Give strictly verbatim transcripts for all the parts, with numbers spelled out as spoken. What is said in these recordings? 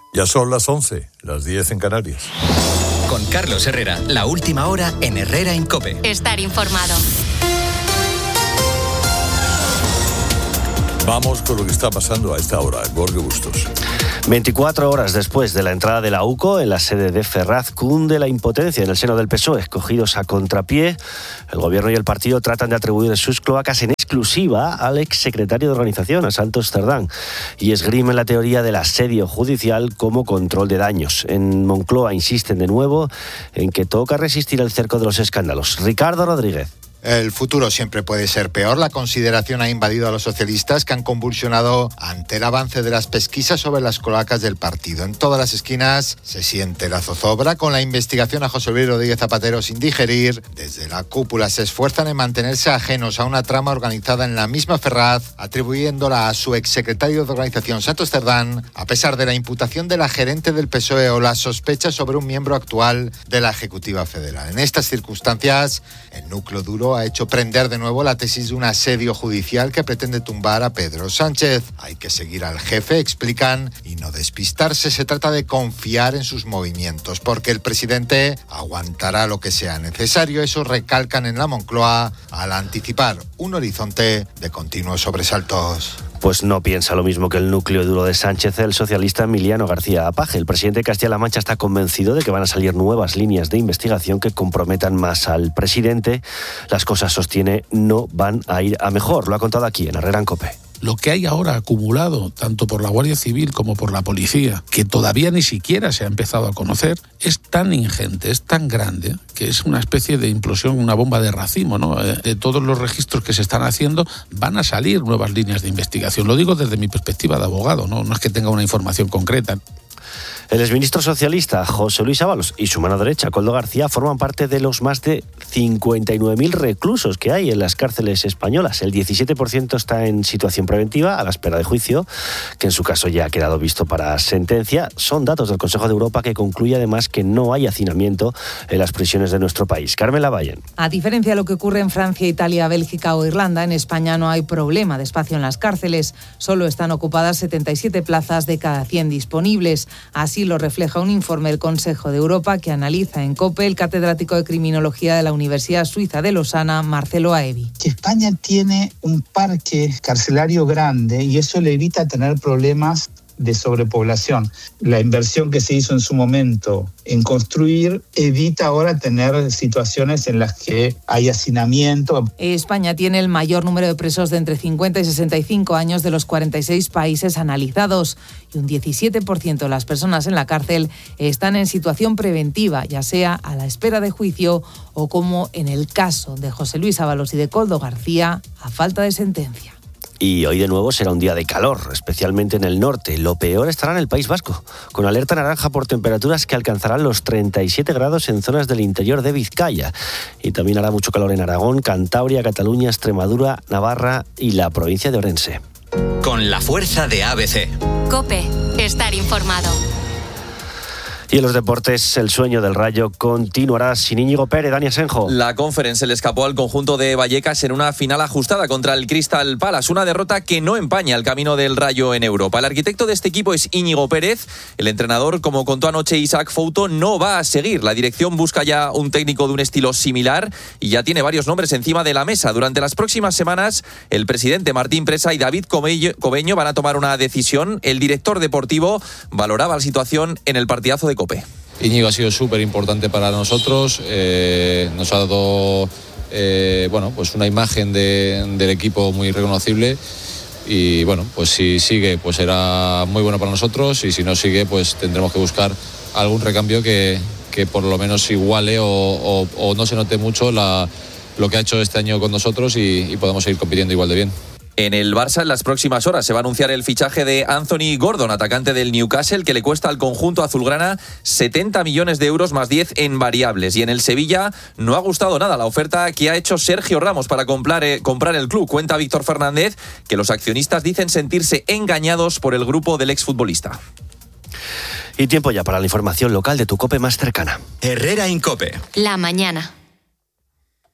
Ya son las once, las diez en Canarias. Con Carlos Herrera, la última hora en Herrera en COPE. Estar informado. Vamos con lo que está pasando a esta hora. Jorge Bustos. veinticuatro horas después de la entrada de la UCO en la sede de Ferraz, cunde la impotencia en el seno del P S O E. Cogidos a contrapié, el gobierno y el partido tratan de atribuir sus cloacas en exclusiva al exsecretario de organización, a Santos Cerdán, y esgrimen la teoría del asedio judicial como control de daños. En Moncloa insisten de nuevo en que toca resistir el cerco de los escándalos. Ricardo Rodríguez. El futuro siempre puede ser peor. La consideración ha invadido a los socialistas, que han convulsionado ante el avance de las pesquisas sobre las cloacas del partido. En todas las esquinas se siente la zozobra, con la investigación a José Luis Rodríguez Zapatero sin digerir. Desde la cúpula se esfuerzan en mantenerse ajenos a una trama organizada en la misma Ferraz, atribuyéndola a su exsecretario de organización, Santos Cerdán, a pesar de la imputación de la gerente del P S O E o las sospechas sobre un miembro actual de la Ejecutiva Federal. En estas circunstancias, el núcleo duro ha hecho prender de nuevo la tesis de un asedio judicial que pretende tumbar a Pedro Sánchez. Hay que seguir al jefe, explican, y no despistarse. Se trata de confiar en sus movimientos, porque el presidente aguantará lo que sea necesario. Eso recalcan en la Moncloa al anticipar un horizonte de continuos sobresaltos. Pues no piensa lo mismo que el núcleo duro de Sánchez, el socialista Emiliano García Paje. El presidente de Castilla-La Mancha está convencido de que van a salir nuevas líneas de investigación que comprometan más al presidente. Las cosas, sostiene, no van a ir a mejor. Lo ha contado aquí en Herrera en COPE. Lo que hay ahora acumulado, tanto por la Guardia Civil como por la policía, que todavía ni siquiera se ha empezado a conocer, es tan ingente, es tan grande, que es una especie de implosión, una bomba de racimo, ¿no? De todos los registros que se están haciendo, van a salir nuevas líneas de investigación. Lo digo desde mi perspectiva de abogado, no, no es que tenga una información concreta. El exministro socialista José Luis Ábalos y su mano derecha, Koldo García, forman parte de los más de cincuenta y nueve mil reclusos que hay en las cárceles españolas. El diecisiete por ciento está en situación preventiva, a la espera de juicio, que en su caso ya ha quedado visto para sentencia. Son datos del Consejo de Europa, que concluye además que no hay hacinamiento en las prisiones de nuestro país. Carmen Lavallen. A diferencia de lo que ocurre en Francia, Italia, Bélgica o Irlanda, en España no hay problema de espacio en las cárceles. Solo están ocupadas setenta y siete plazas de cada cien disponibles. Así lo refleja un informe del Consejo de Europa que analiza en COPE el catedrático de Criminología de la Universidad Suiza de Lausana, Marcelo Aevi. Que España tiene un parque carcelario grande y eso le evita tener problemas de sobrepoblación. La inversión que se hizo en su momento en construir evita ahora tener situaciones en las que hay hacinamiento. España tiene el mayor número de presos de entre cincuenta y sesenta y cinco años de los cuarenta y seis países analizados, y un diecisiete por ciento de las personas en la cárcel están en situación preventiva, ya sea a la espera de juicio o, como en el caso de José Luis Ábalos y de Koldo García, a falta de sentencia. Y hoy de nuevo será un día de calor, especialmente en el norte. Lo peor estará en el País Vasco, con alerta naranja por temperaturas que alcanzarán los treinta y siete grados en zonas del interior de Vizcaya. Y también hará mucho calor en Aragón, Cantabria, Cataluña, Extremadura, Navarra y la provincia de Orense. Con la fuerza de A B C. COPE, estar informado. Y en los deportes, el sueño del Rayo continuará sin Íñigo Pérez. Dani Asenjo. La Conference le escapó al conjunto de Vallecas en una final ajustada contra el Crystal Palace, una derrota que no empaña el camino del Rayo en Europa. El arquitecto de este equipo es Íñigo Pérez. El entrenador, como contó anoche Isaac Fouto, no va a seguir. La dirección busca ya un técnico de un estilo similar y ya tiene varios nombres encima de la mesa. Durante las próximas semanas, el presidente Martín Presa y David Cobeño van a tomar una decisión. El director deportivo valoraba la situación en el partidazo de COPE. Íñigo ha sido súper importante para nosotros, eh, nos ha dado eh, bueno, pues una imagen de, del equipo muy reconocible y bueno, pues si sigue pues será muy bueno para nosotros y si no sigue pues tendremos que buscar algún recambio que, que por lo menos iguale o, o, o no se note mucho la, lo que ha hecho este año con nosotros y, y podamos seguir compitiendo igual de bien. En el Barça, en las próximas horas, se va a anunciar el fichaje de Anthony Gordon, atacante del Newcastle, que le cuesta al conjunto azulgrana setenta millones de euros más diez en variables. Y en el Sevilla no ha gustado nada la oferta que ha hecho Sergio Ramos para comprar, eh, comprar el club. Cuenta Víctor Fernández que los accionistas dicen sentirse engañados por el grupo del exfutbolista. Y tiempo ya para la información local de tu COPE más cercana. Herrera en COPE. La mañana.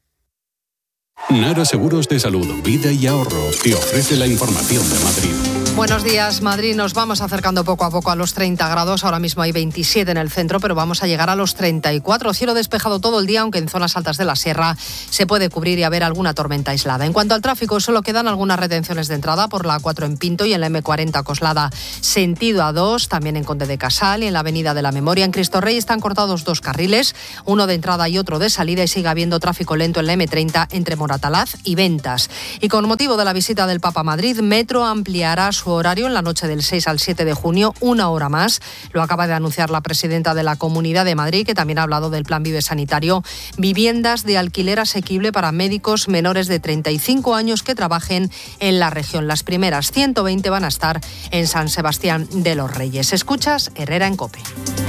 Nara Seguros de Salud, Vida y Ahorro te ofrece la información de Madrid. Buenos días, Madrid. Nos vamos acercando poco a poco a los treinta grados. Ahora mismo hay veintisiete en el centro, pero vamos a llegar a los treinta y cuatro. Cielo despejado todo el día, aunque en zonas altas de la sierra se puede cubrir y haber alguna tormenta aislada. En cuanto al tráfico, solo quedan algunas retenciones de entrada por la A cuatro en Pinto y en la eme cuarenta Coslada sentido A dos, también en Conde de Casal y en la Avenida de la Memoria. En Cristo Rey están cortados dos carriles, uno de entrada y otro de salida, y sigue habiendo tráfico lento en la eme treinta entre Moratalaz y Ventas. Y con motivo de la visita del Papa a Madrid, Metro ampliará su horario en la noche del seis al siete de junio, una hora más. Lo acaba de anunciar la presidenta de la Comunidad de Madrid, que también ha hablado del Plan Vive Sanitario. Viviendas de alquiler asequible para médicos menores de treinta y cinco años que trabajen en la región. Las primeras ciento veinte van a estar en San Sebastián de los Reyes. Escuchas Herrera en COPE.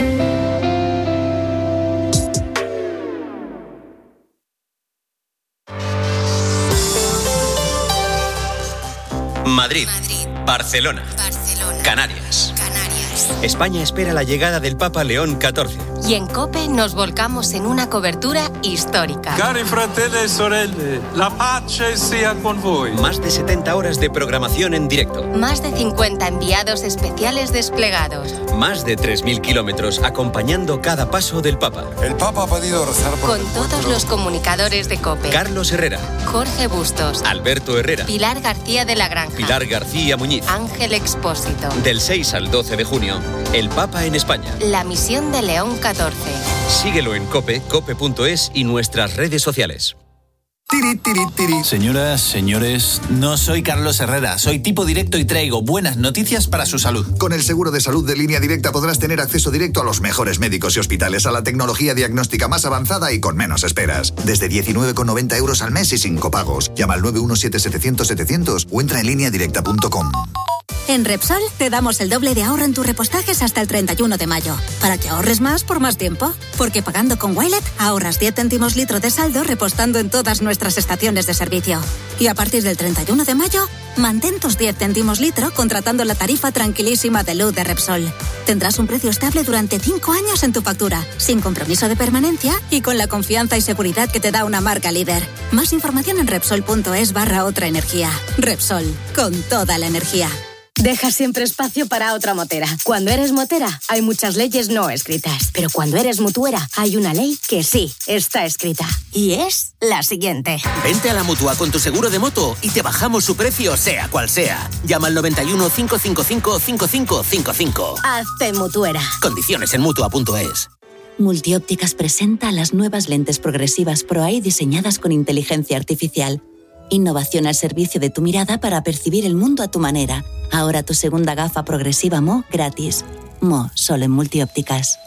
Madrid, Madrid. Barcelona, Barcelona. Canarias. Canarias. España espera la llegada del Papa León catorce. Y en COPE nos volcamos en una cobertura histórica. Cari fratelli e sorelle, la pace sia con voi. Más de setenta horas de programación en directo. Más de cincuenta enviados especiales desplegados. Más de tres mil kilómetros acompañando cada paso del Papa. El Papa ha pedido rezar por Con todos los comunicadores de COPE. Carlos Herrera. Jorge Bustos. Alberto Herrera. Pilar García de la Granja. Pilar García Muñiz. Ángel Expósito. Del seis al doce de junio, el Papa en España. La misión de León catorce. Síguelo en COPE, cope punto es y nuestras redes sociales. Tiri, tiri, tiri. Señoras, señores, no soy Carlos Herrera, soy tipo directo y traigo buenas noticias para su salud. Con el seguro de salud de Línea Directa podrás tener acceso directo a los mejores médicos y hospitales, a la tecnología diagnóstica más avanzada y con menos esperas. Desde diecinueve con noventa euros al mes y sin copagos. Llama al nueve uno siete setecientos setecientos o entra en línea directa punto com. En Repsol te damos el doble de ahorro en tus repostajes hasta el treinta y uno de mayo, para que ahorres más por más tiempo. Porque pagando con Wilet ahorras diez céntimos litro de saldo repostando en todas nuestras estaciones de servicio. Y a partir del treinta y uno de mayo, mantén tus diez céntimos litro contratando la tarifa tranquilísima de luz de Repsol. Tendrás un precio estable durante cinco años en tu factura, sin compromiso de permanencia y con la confianza y seguridad que te da una marca líder. Más información en Repsol punto es barra otra energía. Repsol, con toda la energía. Deja siempre espacio para otra motera. Cuando eres motera, hay muchas leyes no escritas. Pero cuando eres mutuera, hay una ley que sí está escrita. Y es la siguiente. Vente a la Mutua con tu seguro de moto y te bajamos su precio, sea cual sea. Llama al noventa y uno, cinco cinco cinco, cinco cinco cinco cinco. Hazte mutuera. Condiciones en mutua punto es. Multiópticas presenta las nuevas lentes progresivas ProEye diseñadas con inteligencia artificial. Innovación al servicio de tu mirada para percibir el mundo a tu manera. Ahora tu segunda gafa progresiva M O gratis. M O, solo en Multiópticas.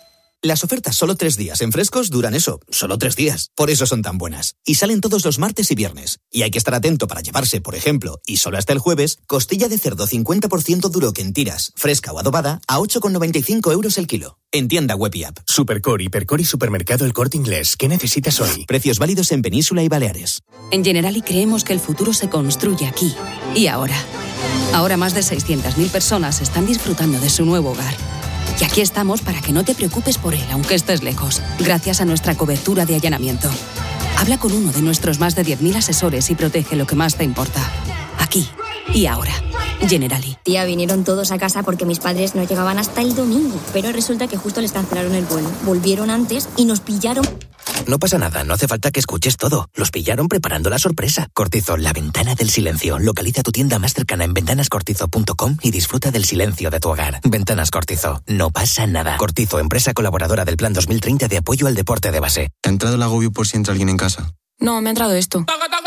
Las ofertas solo tres días en Frescos duran eso, solo tres días. Por eso son tan buenas. Y salen todos los martes y viernes. Y hay que estar atento para llevarse, por ejemplo, y solo hasta el jueves, costilla de cerdo cincuenta por ciento duro que en tiras, fresca o adobada, a ocho con noventa y cinco euros el kilo. En tienda web y app. Supercore, Hipercore y Supermercado El Corte Inglés. ¿Qué necesitas hoy? Precios válidos en Península y Baleares. En Generali creemos que el futuro se construye aquí y ahora. Ahora más de seiscientas mil personas están disfrutando de su nuevo hogar. Y aquí estamos para que no te preocupes por él, aunque estés lejos, gracias a nuestra cobertura de allanamiento. Habla con uno de nuestros más de diez mil asesores y protege lo que más te importa. Aquí y ahora. Generali. Tía, vinieron todos a casa porque mis padres no llegaban hasta el domingo, pero resulta que justo les cancelaron el vuelo. Volvieron antes y nos pillaron... No pasa nada, no hace falta que escuches todo. Los pillaron preparando la sorpresa. Cortizo, la ventana del silencio. Localiza tu tienda más cercana en ventanas cortizo punto com y disfruta del silencio de tu hogar. Ventanas Cortizo, no pasa nada. Cortizo, empresa colaboradora del Plan dos mil treinta de apoyo al deporte de base. ¿Te ha entrado el agobio por si entra alguien en casa? No, me ha entrado esto.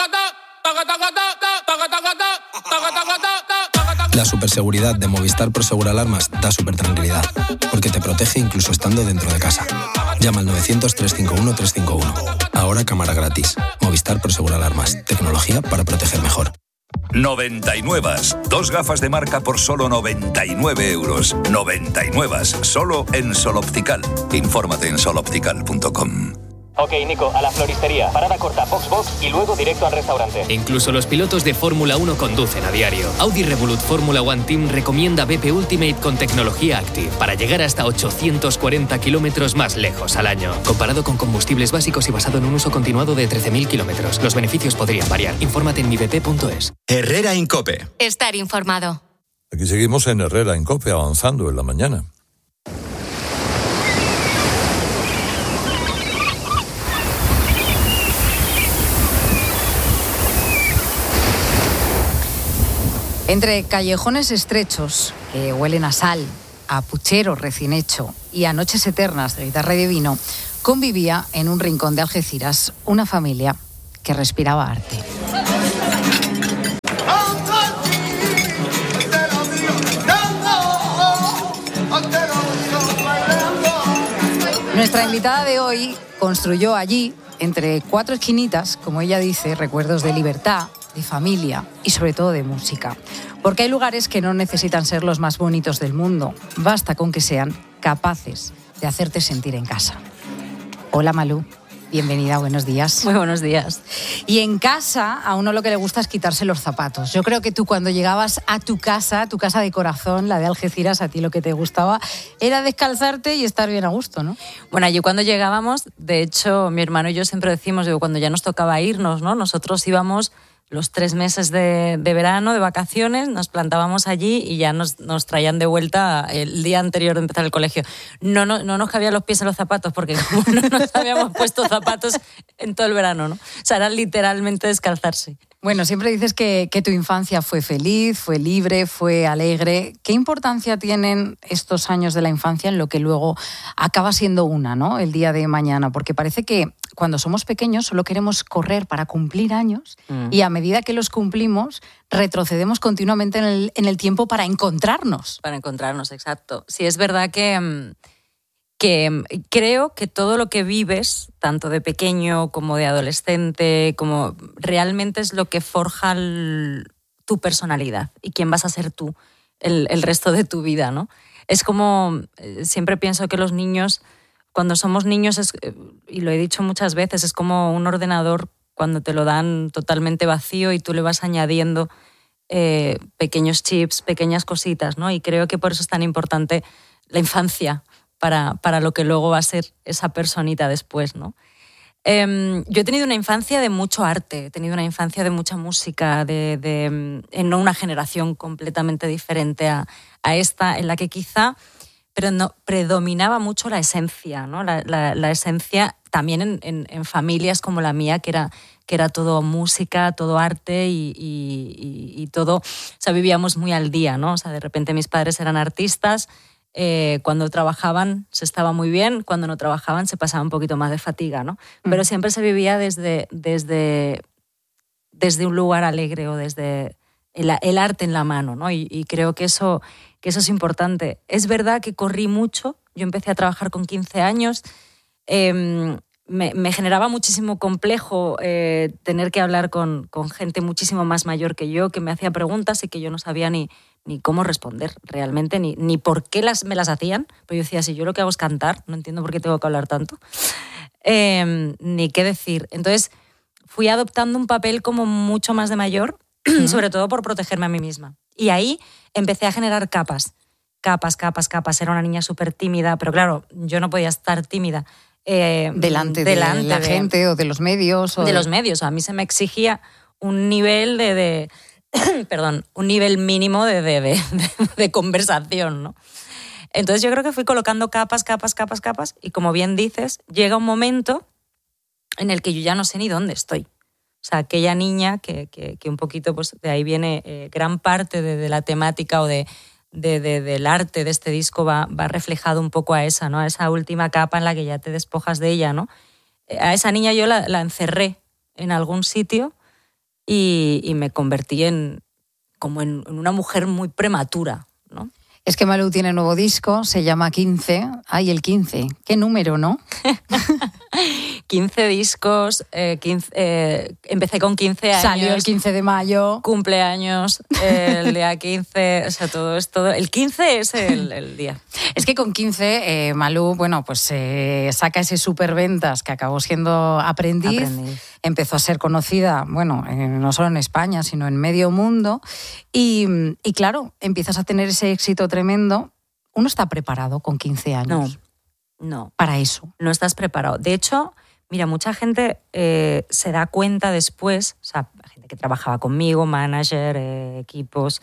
La superseguridad de Movistar Prosegur Alarmas da super tranquilidad, porque te protege incluso estando dentro de casa. Llama al novecientos, trescientos cincuenta y uno, trescientos cincuenta y uno. Ahora cámara gratis. Movistar Prosegur Alarmas. Tecnología para proteger mejor. noventa y nueve. Dos gafas de marca por solo noventa y nueve euros. noventa y nueve. Solo en Sol Optical. Infórmate en sol optical punto com. Ok, Nico, a la floristería. Parada corta, Foxbox y luego directo al restaurante. Incluso los pilotos de Fórmula uno conducen a diario. Audi Revolut Fórmula One Team recomienda B P Ultimate con tecnología Active para llegar hasta ochocientos cuarenta kilómetros más lejos al año. Comparado con combustibles básicos y basado en un uso continuado de trece mil kilómetros. Los beneficios podrían variar. Infórmate en mi b p punto es. Herrera en COPE. Estar informado. Aquí seguimos en Herrera, en COPE, avanzando en la mañana. Entre callejones estrechos que huelen a sal, a puchero recién hecho y a noches eternas de guitarra y de vino, convivía en un rincón de Algeciras una familia que respiraba arte. Nuestra invitada de hoy construyó allí, entre cuatro esquinitas, como ella dice, recuerdos de libertad, de familia y sobre todo de música. Porque hay lugares que no necesitan ser los más bonitos del mundo. Basta con que sean capaces de hacerte sentir en casa. Hola Malú, bienvenida, buenos días. Muy buenos días. Y en casa a uno lo que le gusta es quitarse los zapatos. Yo creo que tú cuando llegabas a tu casa, tu casa de corazón, la de Algeciras, a ti lo que te gustaba era descalzarte y estar bien a gusto, ¿no? Bueno, allí cuando llegábamos, de hecho mi hermano y yo siempre decimos, digo, cuando ya nos tocaba irnos, ¿no? Nosotros íbamos los tres meses de, de verano, de vacaciones, nos plantábamos allí y ya nos, nos traían de vuelta el día anterior de empezar el colegio. No, no, no nos cabían los pies en los zapatos porque como no nos habíamos puesto zapatos en todo el verano, ¿no? O sea, era literalmente descalzarse. Bueno, siempre dices que, que tu infancia fue feliz, fue libre, fue alegre. ¿Qué importancia tienen estos años de la infancia en lo que luego acaba siendo una, ¿no? El día de mañana? Porque parece que cuando somos pequeños solo queremos correr para cumplir años mm. y a medida que los cumplimos retrocedemos continuamente en el, en el tiempo para encontrarnos. Para encontrarnos, exacto. Sí, es verdad que, que creo que todo lo que vives, tanto de pequeño como de adolescente, como realmente es lo que forja el, tu personalidad y quién vas a ser tú el, el resto de tu vida, ¿no? Es como, siempre pienso que los niños, cuando somos niños, es, y lo he dicho muchas veces, es como un ordenador cuando te lo dan totalmente vacío y tú le vas añadiendo eh, pequeños chips, pequeñas cositas, ¿no? Y creo que por eso es tan importante la infancia para, para lo que luego va a ser esa personita después, ¿no? Eh, yo he tenido una infancia de mucho arte, he tenido una infancia de mucha música, de, de, en una generación completamente diferente a, a esta, en la que quizá pero no, predominaba mucho la esencia, ¿no? La, la, la esencia también en, en, en familias como la mía, que era, que era todo música, todo arte y, y, y, y todo, o sea, vivíamos muy al día, ¿no? O sea, de repente mis padres eran artistas, eh, cuando trabajaban se estaba muy bien, cuando no trabajaban se pasaba un poquito más de fatiga, ¿no? Pero mm. siempre se vivía desde, desde, desde un lugar alegre o desde el, el arte en la mano, ¿no? Y, y creo que eso... que eso es importante. Es verdad que corrí mucho, yo empecé a trabajar con quince años, eh, me, me generaba muchísimo complejo eh, tener que hablar con, con gente muchísimo más mayor que yo, que me hacía preguntas y que yo no sabía ni, ni cómo responder realmente, ni, ni por qué las, me las hacían, pero yo decía, si yo lo que hago es cantar, no entiendo por qué tengo que hablar tanto, eh, ni qué decir. Entonces fui adoptando un papel como mucho más de mayor, uh-huh. sobre todo por protegerme a mí misma. Y ahí empecé a generar capas, capas, capas, capas. Era una niña súper tímida, pero claro, yo no podía estar tímida. Eh, delante, delante de la de, gente o de los medios. O de, de los medios. A mí se me exigía un nivel de... de perdón, un nivel mínimo de, de, de, de, de conversación, ¿no? Entonces yo creo que fui colocando capas, capas, capas, capas. Y como bien dices, llega un momento en el que yo ya no sé ni dónde estoy. O sea, aquella niña que, que, que un poquito, pues de ahí viene eh, gran parte de, de la temática o de, de, de, del arte de este disco va, va reflejado un poco a esa, ¿no? A esa última capa en la que ya te despojas de ella, ¿no? A esa niña yo la, la encerré en algún sitio y, y me convertí en, como en, en una mujer muy prematura, ¿no? Es que Malú tiene nuevo disco, se llama quince. Ay, el quince. ¿Qué número, no? quince discos, eh, quince, eh, empecé con quince años. Salió el quince de mayo. Cumpleaños, eh, el día quince, o sea, todo es todo. El quince es el, el día. Es que con quince, eh, Malú, bueno, pues eh, saca ese superventas que acabó siendo aprendiz. aprendiz. Empezó a ser conocida, bueno, eh, no solo en España, sino en medio mundo. Y, y claro, empiezas a tener ese éxito tremendo. Uno está preparado con quince años. No, no. Para eso. No estás preparado. De hecho, mira, mucha gente eh, se da cuenta después, o sea, gente que trabajaba conmigo, manager, eh, equipos,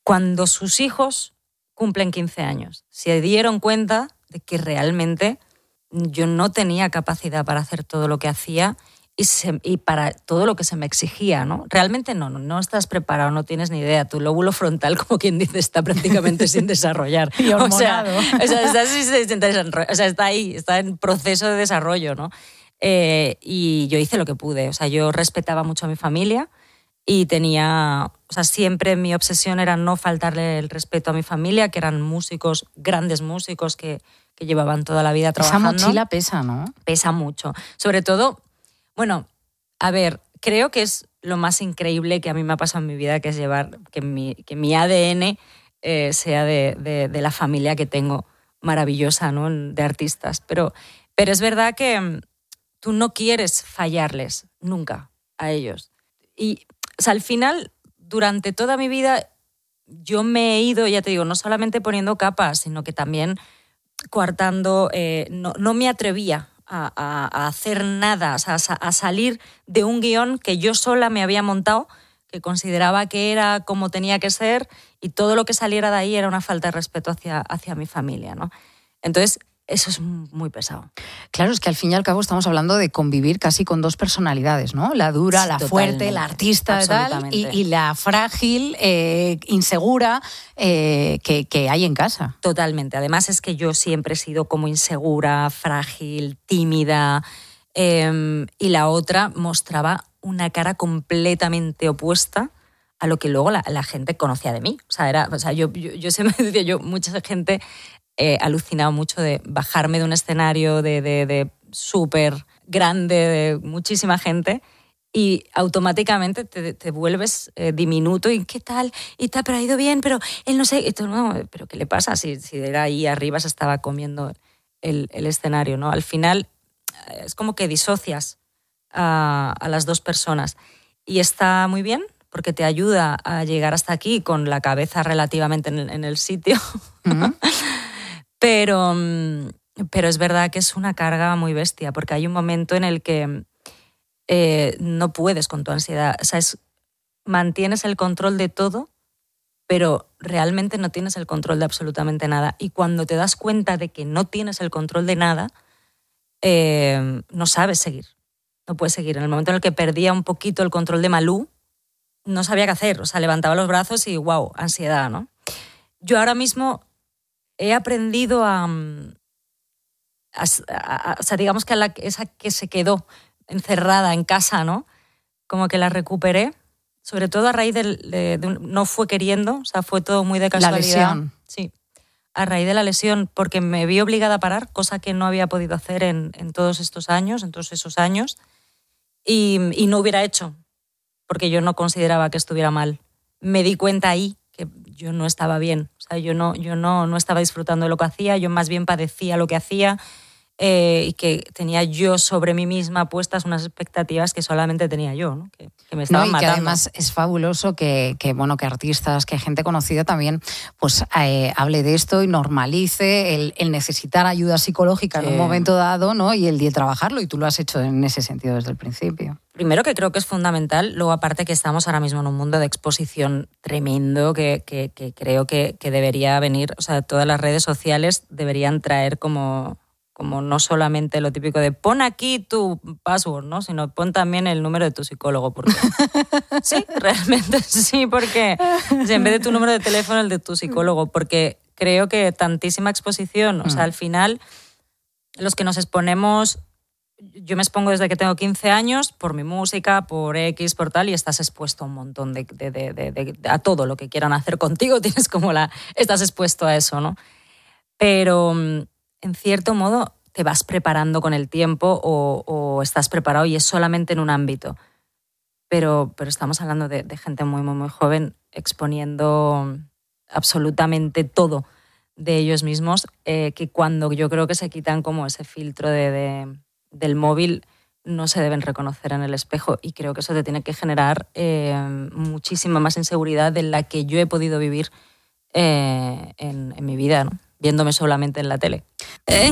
cuando sus hijos cumplen quince años. Se dieron cuenta de que realmente yo no tenía capacidad para hacer todo lo que hacía y, se, y para todo lo que se me exigía, ¿no? Realmente no, no, no estás preparado, no tienes ni idea. Tu lóbulo frontal, como quien dice, está prácticamente sin desarrollar. Y hormonado. O sea, o sea, está, sin, o sea, está ahí, está en proceso de desarrollo, ¿no? Eh, y yo hice lo que pude. O sea, yo respetaba mucho a mi familia y tenía... O sea, siempre mi obsesión era no faltarle el respeto a mi familia, que eran músicos, grandes músicos que, que llevaban toda la vida trabajando. Esa mochila pesa, ¿no? Pesa mucho. Sobre todo... Bueno, a ver, creo que es lo más increíble que a mí me ha pasado en mi vida, que es llevar, que mi, que mi A D N eh, sea de, de, de la familia que tengo, maravillosa, ¿no? De artistas. Pero, pero es verdad que tú no quieres fallarles nunca a ellos. Y o sea, al final, durante toda mi vida, yo me he ido, ya te digo, no solamente poniendo capas, sino que también coartando, eh, no, no me atrevía A, a, a hacer nada, o sea, a, a salir de un guión que yo sola me había montado, que consideraba que era como tenía que ser, y todo lo que saliera de ahí era una falta de respeto hacia, hacia mi familia, ¿no? Entonces, eso es muy pesado. Claro, es que al fin y al cabo estamos hablando de convivir casi con dos personalidades, ¿no? La dura, sí, la fuerte, la artista y tal, y, y la frágil, eh, insegura eh, que, que hay en casa. Totalmente. Además es que yo siempre he sido como insegura, frágil, tímida, eh, y la otra mostraba una cara completamente opuesta a lo que luego la, la gente conocía de mí. O sea, era, o sea yo, yo, yo siempre decía, yo, mucha gente... He alucinado mucho de bajarme de un escenario de, de, de súper grande, de muchísima gente, y automáticamente te, te vuelves eh, diminuto y ¿qué tal? Y tal, pero ha ido bien, pero él no sé, y tú, no, pero ¿qué le pasa? Si, si era ahí arriba se estaba comiendo el, el escenario, ¿no? Al final es como que disocias a, a las dos personas y está muy bien porque te ayuda a llegar hasta aquí con la cabeza relativamente en, en el sitio. Uh-huh. Pero, pero es verdad que es una carga muy bestia, porque hay un momento en el que eh, no puedes con tu ansiedad. O sea, es, mantienes el control de todo, pero realmente no tienes el control de absolutamente nada. Y cuando te das cuenta de que no tienes el control de nada, eh, no sabes seguir. No puedes seguir. En el momento en el que perdía un poquito el control de Malú, no sabía qué hacer. O sea, levantaba los brazos y wow, ansiedad, ¿no? Yo ahora mismo... He aprendido a, a, a, a... O sea, digamos que a la, esa que se quedó encerrada en casa, ¿no? Como que la recuperé, sobre todo a raíz del, de, de un, no fue queriendo, o sea, fue todo muy de casualidad. La lesión. Sí, a raíz de la lesión, porque me vi obligada a parar, cosa que no había podido hacer en, en todos estos años, en todos esos años, y, y no hubiera hecho, porque yo no consideraba que estuviera mal. Me di cuenta ahí que yo no estaba bien, o sea, yo no, yo no, no estaba disfrutando de lo que hacía, yo más bien padecía lo que hacía eh, y que tenía yo sobre mí misma puestas unas expectativas que solamente tenía yo, ¿no? que, que me estaban no, y matando. Que además es fabuloso que, que, bueno, que artistas, que gente conocida también pues eh, hable de esto y normalice el, el necesitar ayuda psicológica sí. en un momento dado, ¿no? y el de trabajarlo, y tú lo has hecho en ese sentido desde el principio. Primero que creo que es fundamental, luego aparte que estamos ahora mismo en un mundo de exposición tremendo que, que, que creo que, que debería venir, o sea, todas las redes sociales deberían traer como, como no solamente lo típico de pon aquí tu password, ¿no? Sino pon también el número de tu psicólogo. Porque... sí, realmente sí, porque o sea, en vez de tu número de teléfono, el de tu psicólogo, porque creo que tantísima exposición, o sea, al final los que nos exponemos... Yo me expongo desde que tengo quince años por mi música, por X, por tal, y estás expuesto a un montón de, de, de, de, de a todo lo que quieran hacer contigo, tienes como la, estás expuesto a eso, ¿no? Pero en cierto modo te vas preparando con el tiempo o, o estás preparado y es solamente en un ámbito. Pero, pero estamos hablando de, de gente muy, muy, muy joven exponiendo absolutamente todo de ellos mismos, eh, que cuando yo creo que se quitan como ese filtro de... de del móvil no se deben reconocer en el espejo y creo que eso te tiene que generar eh, muchísima más inseguridad de la que yo he podido vivir eh, en, en mi vida, ¿no? Viéndome solamente en la tele. En